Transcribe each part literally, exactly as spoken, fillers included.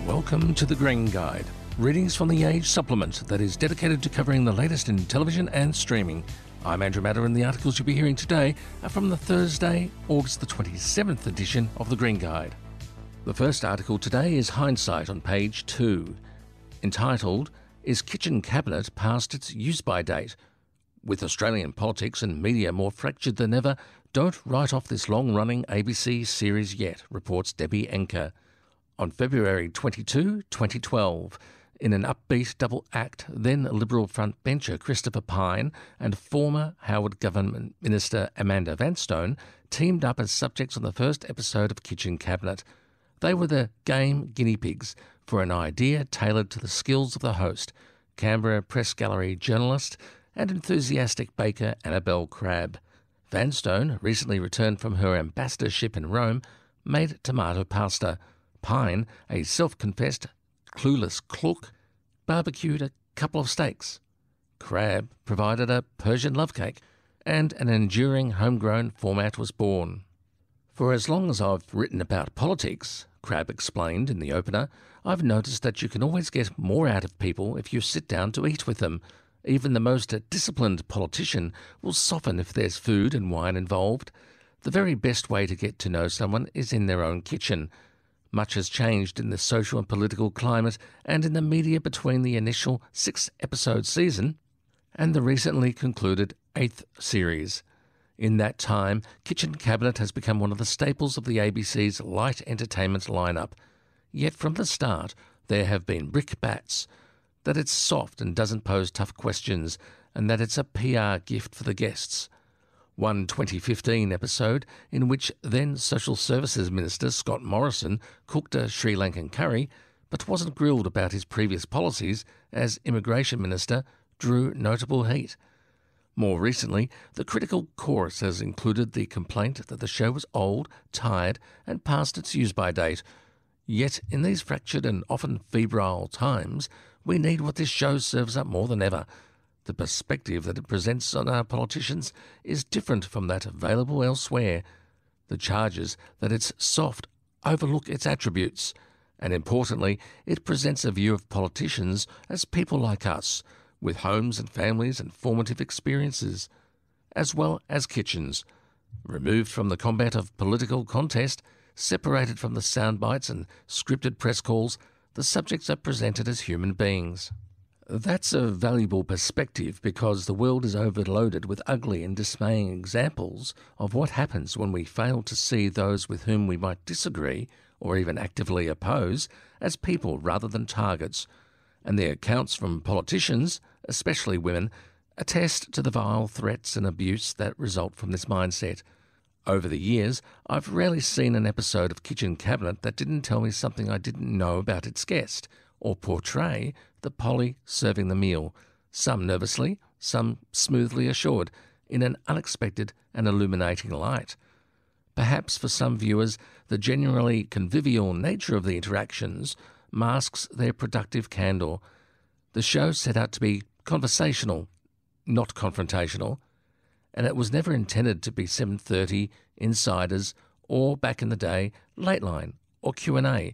Welcome to The Green Guide, readings from The Age supplement that is dedicated to covering the latest in television and streaming. I'm Andrew Matter, and the articles you'll be hearing today are from the Thursday, August the twenty-seventh edition of The Green Guide. The first article today is Hindsight on page two, entitled, Is Kitchen Cabinet Past Its Use-By Date? With Australian politics and media more fractured than ever, don't write off this long-running A B C series yet, reports Debbie Enker. On February twenty-second, twenty twelve, in an upbeat double act, then Liberal frontbencher Christopher Pyne and former Howard Government Minister Amanda Vanstone teamed up as subjects on the first episode of Kitchen Cabinet. They were the game guinea pigs for an idea tailored to the skills of the host, Canberra Press Gallery journalist and enthusiastic baker Annabelle Crabb. Vanstone, recently returned from her ambassadorship in Rome, made tomato pasta. Pyne, a self-confessed clueless clook, barbecued a couple of steaks. Crabb provided a Persian love cake, and an enduring homegrown format was born. For as long as I've written about politics, Crabb explained in the opener, I've noticed that you can always get more out of people if you sit down to eat with them. Even the most disciplined politician will soften if there's food and wine involved. The very best way to get to know someone is in their own kitchen. Much has changed in the social and political climate and in the media between the initial six-episode season and the recently concluded eighth series. In that time, Kitchen Cabinet has become one of the staples of the A B C's light entertainment lineup. Yet from the start, there have been brickbats, that it's soft and doesn't pose tough questions, and that it's a P R gift for the guests. One twenty fifteen episode in which then Social Services Minister Scott Morrison cooked a Sri Lankan curry but wasn't grilled about his previous policies as Immigration Minister drew notable heat. More recently, the critical chorus has included the complaint that the show was old, tired and past its use-by date. Yet in these fractured and often febrile times, we need what this show serves up more than ever. The perspective that it presents on our politicians is different from that available elsewhere. The charges that it's soft overlook its attributes, and importantly, it presents a view of politicians as people like us, with homes and families and formative experiences, as well as kitchens. Removed from the combat of political contest, separated from the sound bites and scripted press calls, the subjects are presented as human beings. That's a valuable perspective because the world is overloaded with ugly and dismaying examples of what happens when we fail to see those with whom we might disagree or even actively oppose as people rather than targets. And the accounts from politicians, especially women, attest to the vile threats and abuse that result from this mindset. Over the years, I've rarely seen an episode of Kitchen Cabinet that didn't tell me something I didn't know about its guest, or portray the Polly serving the meal, some nervously, some smoothly assured, in an unexpected and illuminating light. Perhaps for some viewers, the genuinely convivial nature of the interactions masks their productive candour. The show set out to be conversational, not confrontational, and it was never intended to be seven thirty, Insiders, or back in the day, Lateline or Q and A.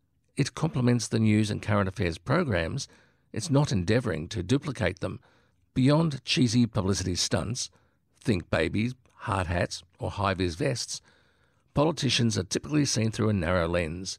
It complements the news and current affairs programs. It's not endeavouring to duplicate them. Beyond cheesy publicity stunts, think babies, hard hats or high-vis vests, politicians are typically seen through a narrow lens.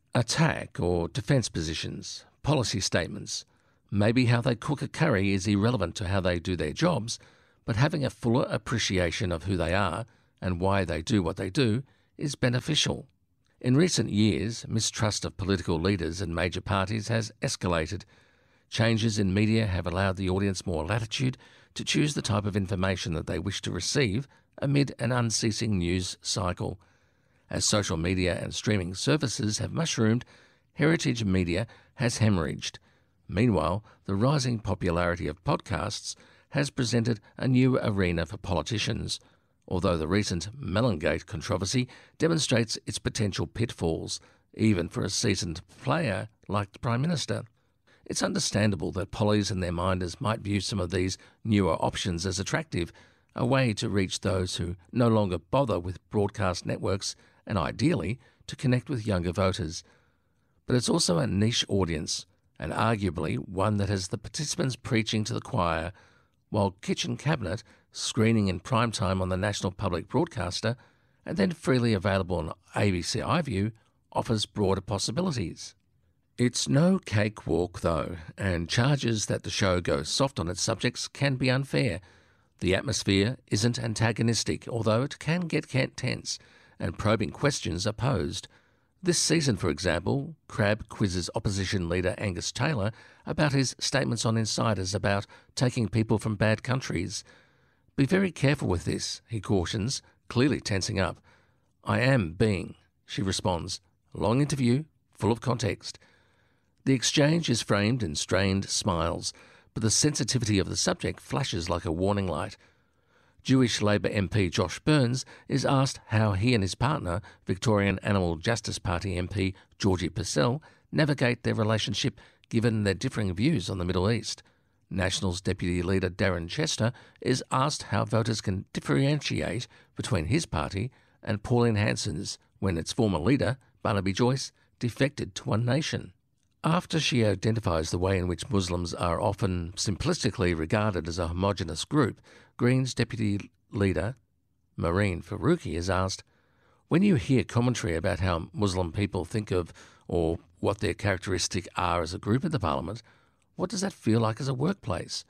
Attack or defence positions, policy statements. Maybe how they cook a curry is irrelevant to how they do their jobs, but having a fuller appreciation of who they are and why they do what they do is beneficial. In recent years, mistrust of political leaders and major parties has escalated. Changes in media have allowed the audience more latitude to choose the type of information that they wish to receive amid an unceasing news cycle. As social media and streaming services have mushroomed, heritage media has hemorrhaged. Meanwhile, the rising popularity of podcasts has presented a new arena for politicians, although the recent Mellongate controversy demonstrates its potential pitfalls, even for a seasoned player like the Prime Minister. It's understandable that pollies and their minders might view some of these newer options as attractive, a way to reach those who no longer bother with broadcast networks and ideally to connect with younger voters. but it's also a niche audience, and arguably one that has the participants preaching to the choir, while Kitchen Cabinet, screening in prime time on the national public broadcaster and then freely available on A B C iView, offers broader possibilities. It's no cakewalk though, and charges that the show goes soft on its subjects can be unfair. The atmosphere isn't antagonistic, although it can get tense, and probing questions are posed. This season, for example, Crab quizzes opposition leader Angus Taylor about his statements on insiders about taking people from bad countries. Be very careful with this, he cautions, clearly tensing up. I am being, she responds. Long interview, full of context. The exchange is framed in strained smiles, but the sensitivity of the subject flashes like a warning light. Jewish Labor M P Josh Burns is asked how he and his partner, Victorian Animal Justice Party M P Georgie Purcell, navigate their relationship given their differing views on the Middle East. Nationals Deputy Leader Darren Chester is asked how voters can differentiate between his party and Pauline Hanson's when its former leader, Barnaby Joyce, defected to One Nation. After she identifies the way in which Muslims are often simplistically regarded as a homogenous group, Greens Deputy Leader Mehreen Faruqi is asked, when you hear commentary about how Muslim people think of or what their characteristics are as a group in the Parliament, what does that feel like as a workplace?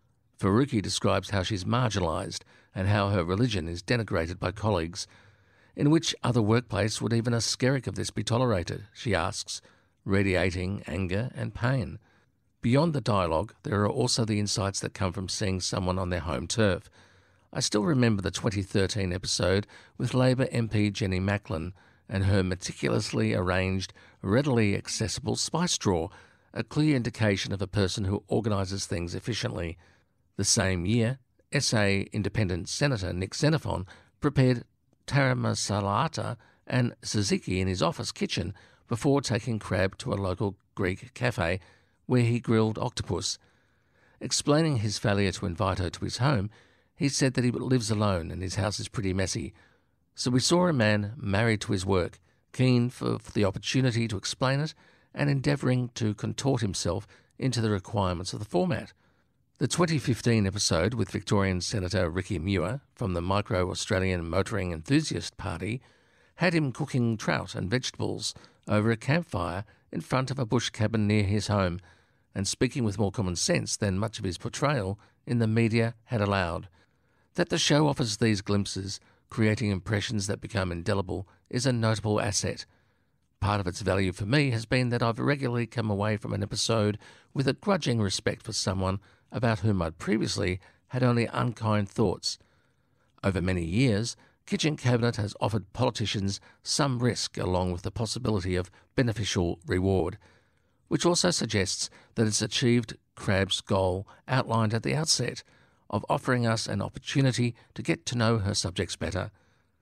Faruqi describes how she's marginalised and how her religion is denigrated by colleagues. In which other workplace would even a skerrick of this be tolerated, she asks, radiating anger and pain. Beyond the dialogue, there are also the insights that come from seeing someone on their home turf. I still remember the twenty thirteen episode with Labor M P Jenny Macklin and her meticulously arranged, readily accessible spice drawer, a clear indication of a person who organises things efficiently. The same year, S A Independent Senator Nick Xenophon prepared taramasalata and tzatziki in his office kitchen before taking Crab to a local Greek cafe where he grilled octopus. Explaining his failure to invite her to his home, he said that he lives alone and his house is pretty messy. So we saw a man married to his work, keen for, for the opportunity to explain it and endeavouring to contort himself into the requirements of the format. The twenty fifteen episode with Victorian Senator Ricky Muir from the Micro-Australian Motoring Enthusiast Party had him cooking trout and vegetables over a campfire in front of a bush cabin near his home and speaking with more common sense than much of his portrayal in the media had allowed. That the show offers these glimpses, creating impressions that become indelible, is a notable asset. Part of its value for me has been that I've regularly come away from an episode with a grudging respect for someone about whom I'd previously had only unkind thoughts. Over many years, Kitchen Cabinet has offered politicians some risk along with the possibility of beneficial reward, which also suggests that it's achieved Crab's goal outlined at the outset of offering us an opportunity to get to know her subjects better.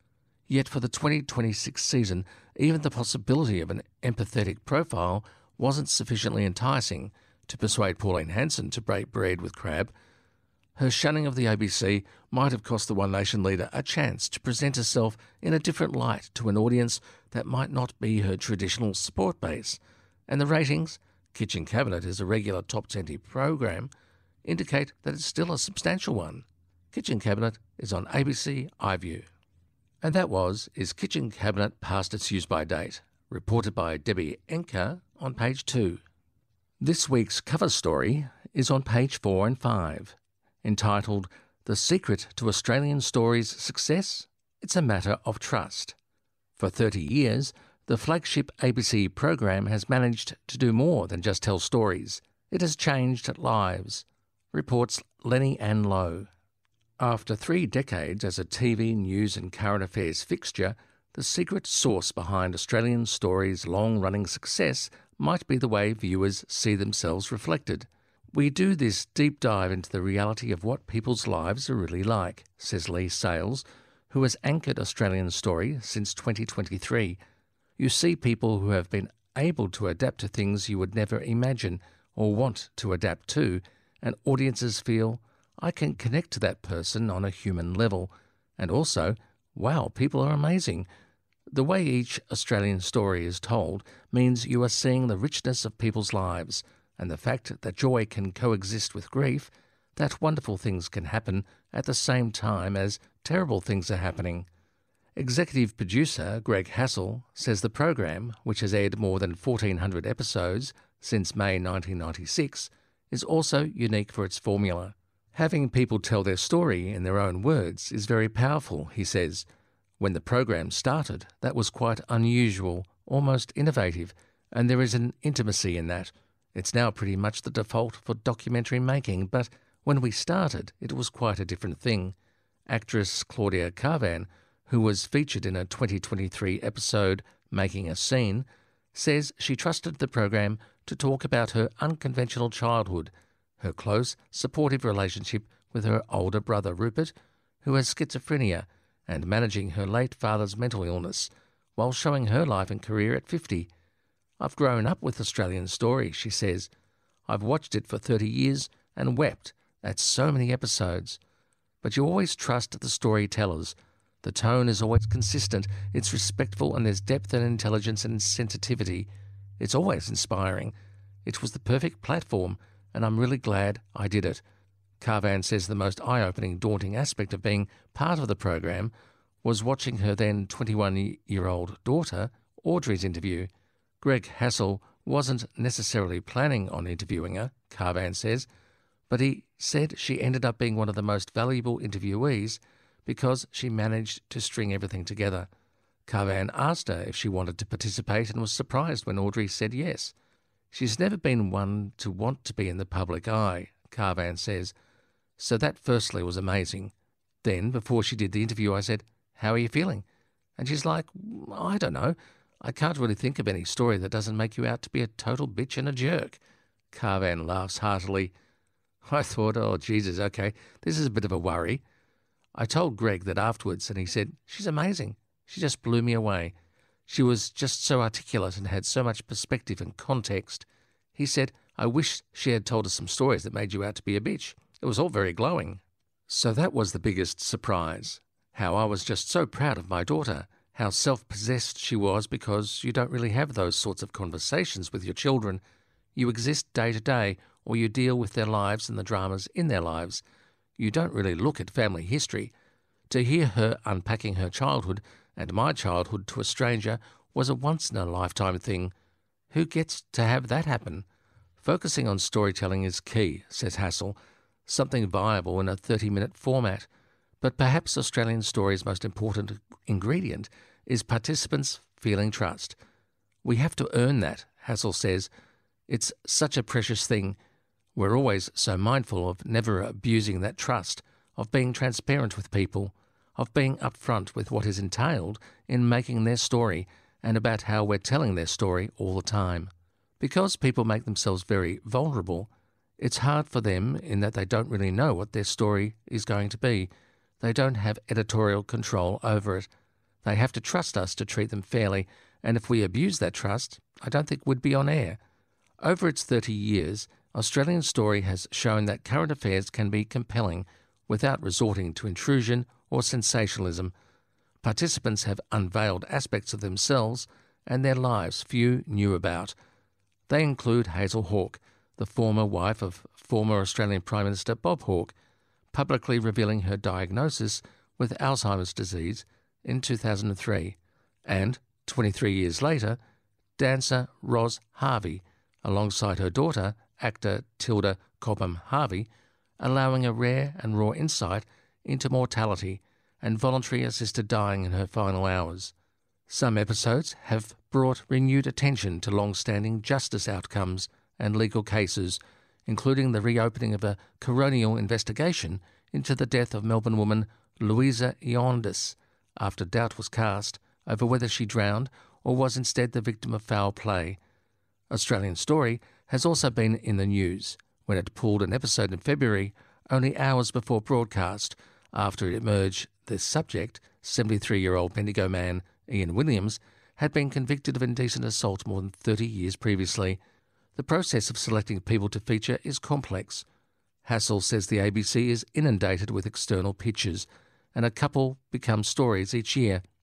Yet for the twenty twenty-six season, even the possibility of an empathetic profile wasn't sufficiently enticing to persuade Pauline Hanson to break bread with Crab. Her shunning of the A B C might have cost the One Nation leader a chance to present herself in a different light to an audience that might not be her traditional support base. And the ratings, Kitchen Cabinet is a regular top twenty program, indicate that it's still a substantial one. Kitchen Cabinet is on A B C iView. And that was Is Kitchen Cabinet Past Its Use-By Date? Reported by Debbie Enker on page two. This week's cover story is on page four and five, entitled The Secret to Australian Stories' Success? It's a Matter of Trust. For thirty years, the flagship A B C program has managed to do more than just tell stories. It has changed lives, reports Lenny Ann Lowe. After three decades as a T V, news and current affairs fixture, the secret sauce behind Australian Stories' long-running success might be the way viewers see themselves reflected. We do this deep dive into the reality of what people's lives are really like, says Lee Sales, who has anchored Australian Story since twenty twenty-three. You see people who have been able to adapt to things you would never imagine or want to adapt to, and audiences feel, I can connect to that person on a human level. And also, wow, people are amazing. The way each Australian story is told means you are seeing the richness of people's lives and the fact that joy can coexist with grief, that wonderful things can happen at the same time as terrible things are happening. Executive producer Greg Hassel says the program, which has aired more than fourteen hundred episodes since May nineteen ninety-six, is also unique for its formula. Having people tell their story in their own words is very powerful, he says. When the program started, that was quite unusual, almost innovative, and there is an intimacy in that. It's now pretty much the default for documentary making, but when we started, it was quite a different thing. Actress Claudia Karvan, who was featured in a twenty twenty-three episode, Making a Scene, says she trusted the program to talk about her unconventional childhood, her close, supportive relationship with her older brother Rupert, who has schizophrenia, and managing her late father's mental illness, while showing her life and career at fifty. I've grown up with Australian Story, she says. I've watched it for thirty years and wept at so many episodes. But you always trust the storytellers. The tone is always consistent, it's respectful, and there's depth and intelligence and sensitivity. It's always inspiring. It was the perfect platform, and I'm really glad I did it. Karvan says the most eye-opening, daunting aspect of being part of the program was watching her then twenty-one-year-old daughter, Audrey's interview. Greg Hassel wasn't necessarily planning on interviewing her, Karvan says, but he said she ended up being one of the most valuable interviewees because she managed to string everything together. Karvan asked her if she wanted to participate and was surprised when Audrey said yes. She's never been one to want to be in the public eye, Karvan says, so that firstly was amazing. Then, before she did the interview, I said, "How are you feeling?" And she's like, "I don't know. I can't really think of any story that doesn't make you out to be a total bitch and a jerk." Karvan laughs heartily. I thought, oh, Jesus, okay, this is a bit of a worry. I told Greg that afterwards, and he said, "She's amazing. She just blew me away. She was just so articulate and had so much perspective and context." He said, "I wish she had told us some stories that made you out to be a bitch. It was all very glowing." So that was the biggest surprise. How I was just so proud of my daughter. How self-possessed she was, because you don't really have those sorts of conversations with your children. You exist day to day, or you deal with their lives and the dramas in their lives. You don't really look at family history. To hear her unpacking her childhood and my childhood to a stranger was a once-in-a-lifetime thing. Who gets to have that happen? Focusing on storytelling is key, says Hassel, something viable in a thirty-minute format. But perhaps Australian Story's most important ingredient is participants feeling trust. We have to earn that, Hassel says. It's such a precious thing. We're always so mindful of never abusing that trust, of being transparent with people, of being upfront with what is entailed in making their story and about how we're telling their story all the time. Because people make themselves very vulnerable, it's hard for them in that they don't really know what their story is going to be. They don't have editorial control over it. They have to trust us to treat them fairly, and if we abuse that trust, I don't think we'd be on air. Over its thirty years, Australian Story has shown that current affairs can be compelling without resorting to intrusion or sensationalism. Participants have unveiled aspects of themselves and their lives few knew about. They include Hazel Hawke, the former wife of former Australian Prime Minister Bob Hawke, publicly revealing her diagnosis with Alzheimer's disease in two thousand three, and, twenty-three years later, dancer Ros Harvey, alongside her daughter, actor Tilda Cobham Harvey, allowing a rare and raw insight into mortality and voluntary assisted dying in her final hours. Some episodes have brought renewed attention to long-standing justice outcomes and legal cases, including the reopening of a coronial investigation into the death of Melbourne woman Louisa Ioandis, after doubt was cast over whether she drowned or was instead the victim of foul play. Australian Story has also been in the news when it pulled an episode in February, only hours before broadcast, after it emerged the subject, seventy-three-year-old Bendigo man Ian Williams, had been convicted of indecent assault more than thirty years previously. The process of selecting people to feature is complex. Hassel says the A B C is inundated with external pitches, and a couple become stories each year.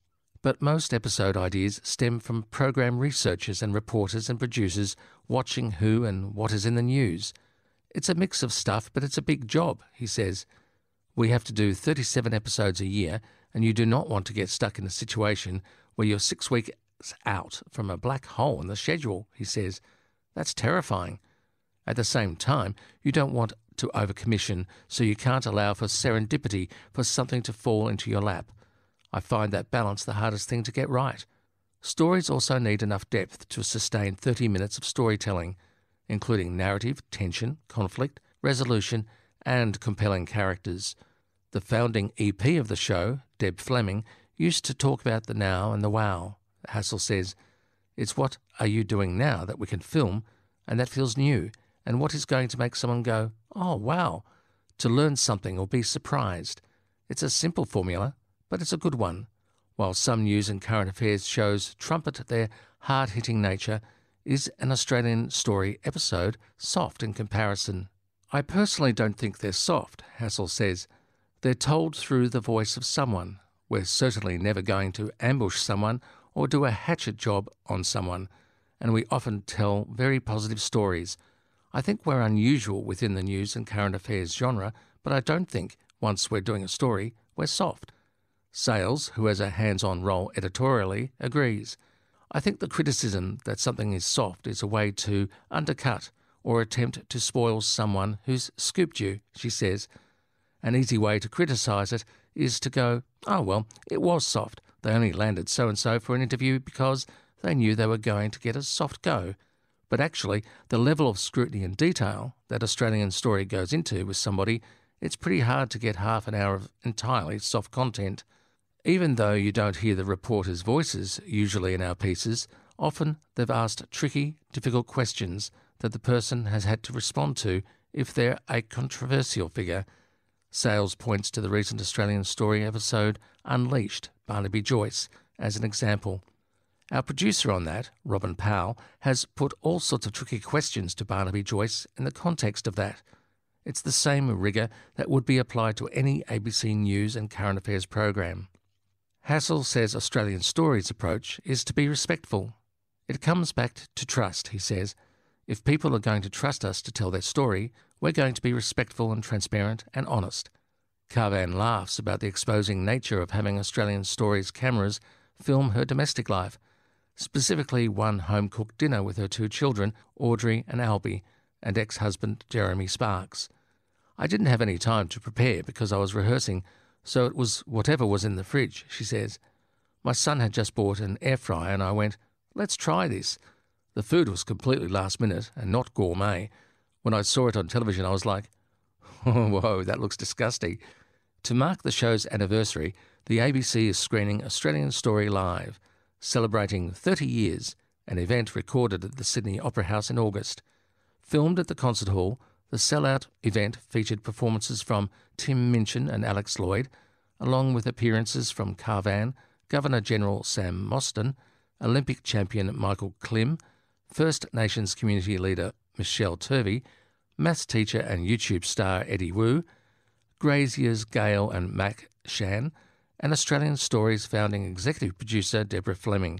But most episode ideas stem from program researchers and reporters and producers watching who and what is in the news. It's a mix of stuff, but it's a big job, he says. We have to do thirty-seven episodes a year, and you do not want to get stuck in a situation where you're six weeks out from a black hole in the schedule, he says. That's terrifying. At the same time, you don't want to overcommission, so you can't allow for serendipity, for something to fall into your lap. I find that balance the hardest thing to get right. Stories also need enough depth to sustain thirty minutes of storytelling, including narrative, tension, conflict, resolution, and compelling characters. The founding E P of the show, Deb Fleming, used to talk about the now and the wow. Hassel says, "It's what are you doing now that we can film, and that feels new, and what is going to make someone go, oh, wow, to learn something or be surprised. It's a simple formula, but it's a good one." While some news and current affairs shows trumpet their hard-hitting nature, is an Australian Story episode soft in comparison? I personally don't think they're soft, Hassel says. They're told through the voice of someone. We're certainly never going to ambush someone or do a hatchet job on someone, and we often tell very positive stories. I think we're unusual within the news and current affairs genre, but I don't think, once we're doing a story, we're soft. Sales, who has a hands-on role editorially, agrees. I think the criticism that something is soft is a way to undercut or attempt to spoil someone who's scooped you, she says. An easy way to criticise it is to go, oh well, it was soft. They only landed so-and-so for an interview because they knew they were going to get a soft go. But actually, the level of scrutiny and detail that Australian Story goes into with somebody, it's pretty hard to get half an hour of entirely soft content. Even though you don't hear the reporters' voices usually in our pieces, often they've asked tricky, difficult questions that the person has had to respond to if they're a controversial figure. Sales points to the recent Australian Story episode Unleashed, Barnaby Joyce, as an example. Our producer on that, Robin Powell, has put all sorts of tricky questions to Barnaby Joyce in the context of that. It's the same rigour that would be applied to any A B C News and current affairs program. Hassel says Australian Story's approach is to be respectful. It comes back to trust, he says. If people are going to trust us to tell their story, we're going to be respectful and transparent and honest. Carvan laughs about the exposing nature of having Australian Story's cameras film her domestic life, specifically one home-cooked dinner with her two children, Audrey and Albie, and ex-husband Jeremy Sparks. I didn't have any time to prepare because I was rehearsing, so it was whatever was in the fridge, she says. My son had just bought an air fryer and I went, let's try this. The food was completely last minute and not gourmet. When I saw it on television, I was like, oh, whoa, that looks disgusting. To mark the show's anniversary, the A B C is screening Australian Story Live, celebrating thirty years, an event recorded at the Sydney Opera House in August. Filmed at the Concert Hall, the sellout event featured performances from Tim Minchin and Alex Lloyd, along with appearances from Carvan, Governor-General Sam Mostyn, Olympic champion Michael Klim, First Nations community leader Michelle Turvey, maths teacher and YouTube star Eddie Wu, Grazier's Gail and Mac Shan, and Australian Story's founding executive producer Deborah Fleming.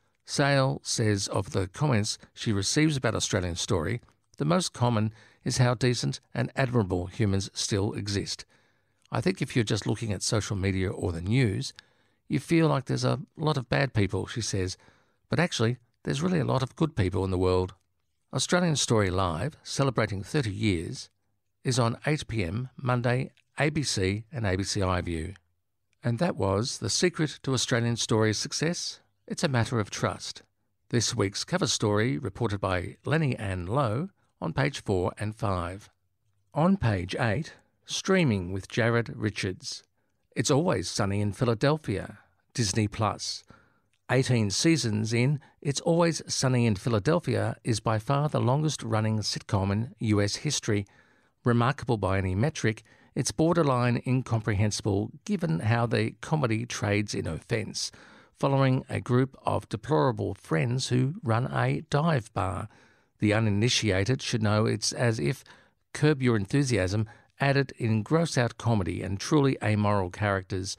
Sale says of the comments she receives about Australian Story, the most common is how decent and admirable humans still exist. I think if you're just looking at social media or the news, you feel like there's a lot of bad people, she says, but actually there's really a lot of good people in the world. Australian Story Live, celebrating thirty years, is on eight p m Monday, A B C and A B C iView. And that was the secret to Australian Story's success. It's a matter of trust. This week's cover story, reported by Lenny Ann Lowe, on page four and five. On page eight, streaming with Jared Richards. It's Always Sunny in Philadelphia, Disney Plus. eighteen seasons in, It's Always Sunny in Philadelphia is by far the longest-running sitcom in U S history. Remarkable by any metric, it's borderline incomprehensible given how the comedy trades in offence, following a group of deplorable friends who run a dive bar. The uninitiated should know it's as if Curb Your Enthusiasm added in gross-out comedy and truly amoral characters.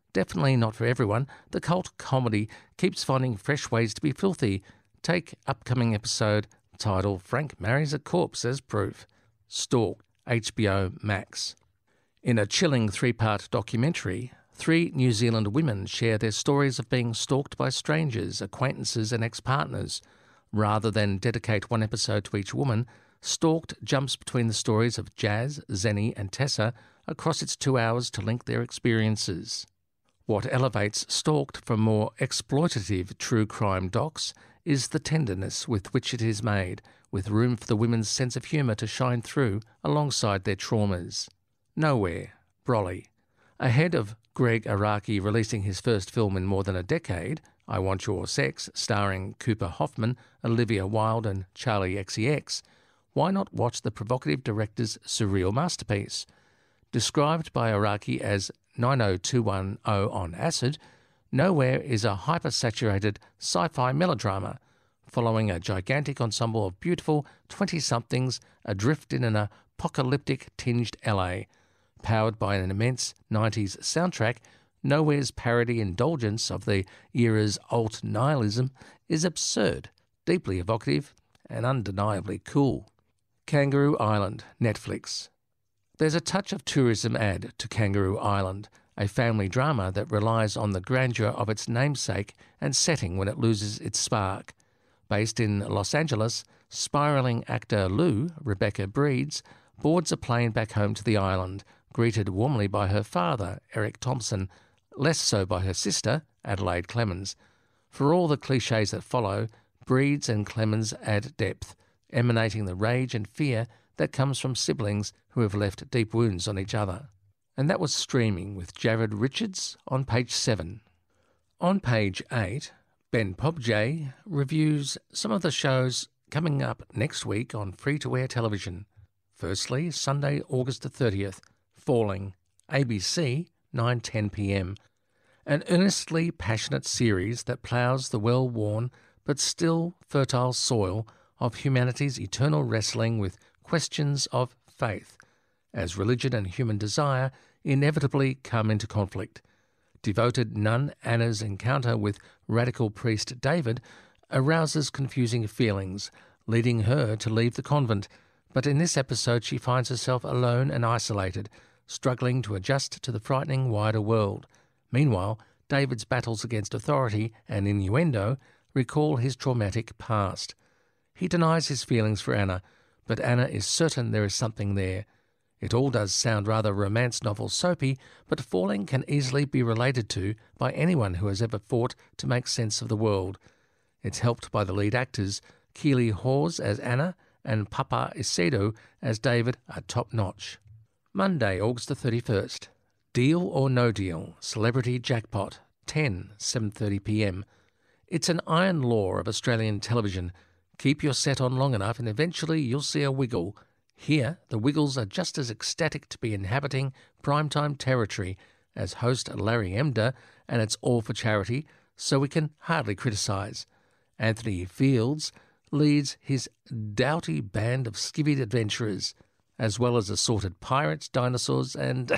Definitely not for everyone, the cult comedy keeps finding fresh ways to be filthy. Take upcoming episode titled Frank Marries a Corpse as proof. Stalked, H B O Max. In a chilling three-part documentary, three New Zealand women share their stories of being stalked by strangers, acquaintances and ex-partners. Rather than dedicate one episode to each woman, Stalked jumps between the stories of Jazz, Zenny and Tessa across its two hours to link their experiences. What elevates Stalked from more exploitative true crime docs is the tenderness with which it is made, with room for the women's sense of humour to shine through alongside their traumas. Nowhere, Broly. Ahead of Greg Araki releasing his first film in more than a decade, I Want Your Sex, starring Cooper Hoffman, Olivia Wilde and Charlie X C X, why not watch the provocative director's surreal masterpiece? Described by Araki as nine oh two one oh on acid, Nowhere is a hyper-saturated sci-fi melodrama following a gigantic ensemble of beautiful twenty-somethings adrift in an apocalyptic-tinged L A. Powered by an immense nineties soundtrack, Nowhere's parody indulgence of the era's alt-nihilism is absurd, deeply evocative, and undeniably cool. Kangaroo Island, Netflix. There's a touch of tourism add to Kangaroo Island, a family drama that relies on the grandeur of its namesake and setting when it loses its spark. Based in Los Angeles, spiralling actor Lou, Rebecca Breeds, boards a plane back home to the island, greeted warmly by her father, Eric Thompson, less so by her sister, Adelaide Clemens. For all the clichés that follow, Breeds and Clemens add depth, emanating the rage and fear that comes from siblings who have left deep wounds on each other. And that was Streaming with Jared Richards on page seven. On page eight, Ben Pobjay reviews some of the shows coming up next week on free-to-air television. Firstly, Sunday, August the thirtieth, Falling, A B C, nine ten p m. An earnestly passionate series that ploughs the well-worn but still fertile soil of humanity's eternal wrestling with questions of faith, as religion and human desire inevitably come into conflict. Devoted nun Anna's encounter with radical priest David arouses confusing feelings, leading her to leave the convent, but in this episode she finds herself alone and isolated, struggling to adjust to the frightening wider world. Meanwhile, David's battles against authority and innuendo recall his traumatic past. He denies his feelings for Anna, but Anna is certain there is something there. It all does sound rather romance novel soapy, but Falling can easily be related to by anyone who has ever fought to make sense of the world. It's helped by the lead actors, Keely Hawes as Anna and Papa Isedo as David, are top-notch. Monday, August the thirty-first. Deal or No Deal, Celebrity Jackpot, ten, seven thirty p m. It's an iron law of Australian television. Keep your set on long enough and eventually you'll see a wiggle. Here, the Wiggles are just as ecstatic to be inhabiting primetime territory as host Larry Emder, and it's all for charity, so we can hardly criticise. Anthony Fields leads his doughty band of skivvied adventurers, as well as assorted pirates, dinosaurs and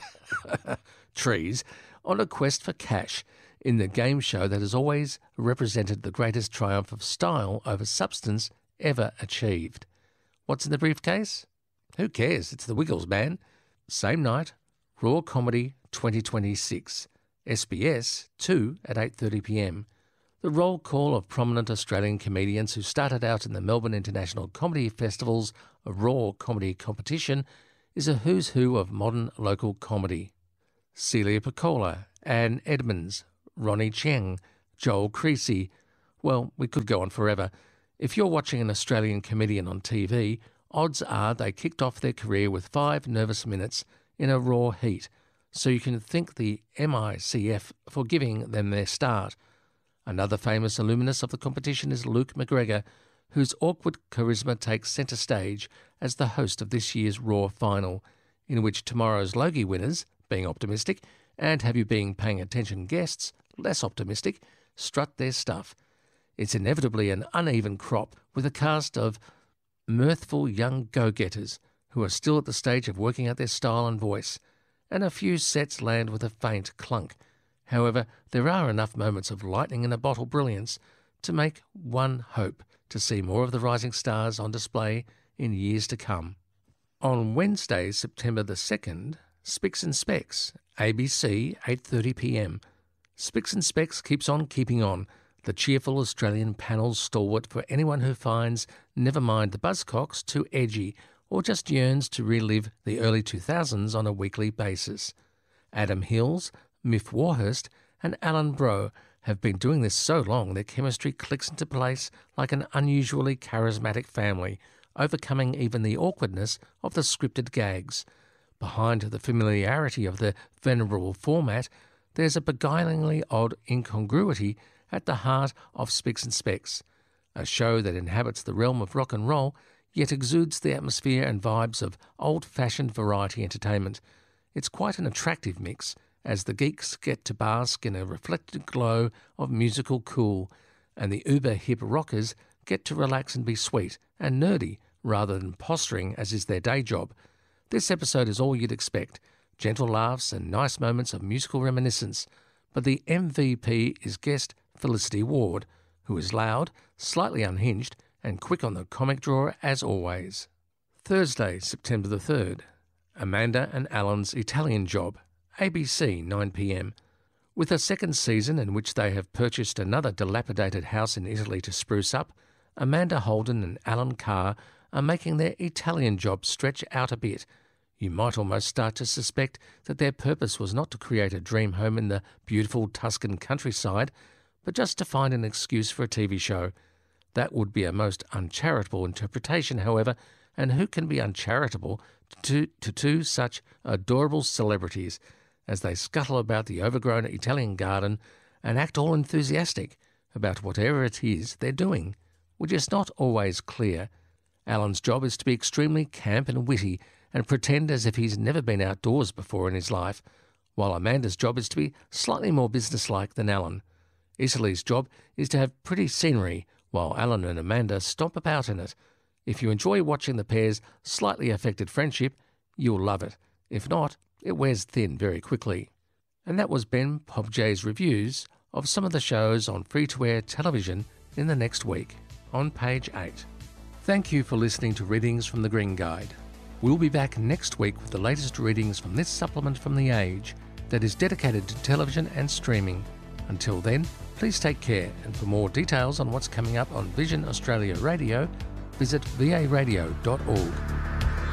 trees, on a quest for cash in the game show that has always represented the greatest triumph of style over substance ever achieved. What's in the briefcase? Who cares? It's the Wiggles, man. Same night, Raw Comedy twenty twenty-six, S B S, two at eight thirty p m. The roll call of prominent Australian comedians who started out in the Melbourne International Comedy Festival's Raw Comedy competition is a who's who of modern local comedy. Celia Piccola, Anne Edmonds, Ronnie Cheng, Joel Creasy. Well, we could go on forever. If you're watching an Australian comedian on T V, odds are they kicked off their career with five nervous minutes in a raw heat, so you can thank the M I C F for giving them their start. Another famous alumnus of the competition is Luke McGregor, whose awkward charisma takes centre stage as the host of this year's Raw final, in which tomorrow's Logie winners, being optimistic, and Have You Been Paying Attention guests, less optimistic, strut their stuff. It's inevitably an uneven crop with a cast of mirthful young go-getters who are still at the stage of working out their style and voice, and a few sets land with a faint clunk. However, there are enough moments of lightning in a bottle brilliance to make one hope to see more of the rising stars on display in years to come. On Wednesday, September the second, Spicks and Specks, A B C, eight thirty p m. Spicks and Specks keeps on keeping on, the cheerful Australian panel's stalwart for anyone who finds Nevermind the Buzzcocks too edgy or just yearns to relive the early two thousands on a weekly basis. Adam Hills, Miff Warhurst and Alan Bro have been doing this so long their chemistry clicks into place like an unusually charismatic family, overcoming even the awkwardness of the scripted gags. Behind the familiarity of the venerable format, there's a beguilingly odd incongruity at the heart of Spicks and Specks, a show that inhabits the realm of rock and roll, yet exudes the atmosphere and vibes of old-fashioned variety entertainment. It's quite an attractive mix, as the geeks get to bask in a reflected glow of musical cool, and the uber-hip rockers get to relax and be sweet and nerdy rather than posturing as is their day job. This episode is all you'd expect, gentle laughs and nice moments of musical reminiscence, but the M V P is guest Felicity Ward, who is loud, slightly unhinged and quick on the comic drawer as always. Thursday, September the third, Amanda and Alan's Italian Job, A B C, nine p m. With a second season in which they have purchased another dilapidated house in Italy to spruce up, Amanda Holden and Alan Carr are making their Italian Job stretch out a bit. You might almost start to suspect that their purpose was not to create a dream home in the beautiful Tuscan countryside, but just to find an excuse for a T V show. That would be a most uncharitable interpretation, however, and who can be uncharitable to, to two such adorable celebrities as they scuttle about the overgrown Italian garden and act all enthusiastic about whatever it is they're doing, which is not always clear. Alan's job is to be extremely camp and witty and pretend as if he's never been outdoors before in his life, while Amanda's job is to be slightly more businesslike than Alan. Italy's job is to have pretty scenery, while Alan and Amanda stomp about in it. If you enjoy watching the pair's slightly affected friendship, you'll love it. If not, it wears thin very quickly. And that was Ben Pobjay's reviews of some of the shows on free-to-air television in the next week, on page eight. Thank you for listening to Readings from the Green Guide. We'll be back next week with the latest readings from this supplement from The Age that is dedicated to television and streaming. Until then, please take care, and for more details on what's coming up on Vision Australia Radio, visit v a radio dot org.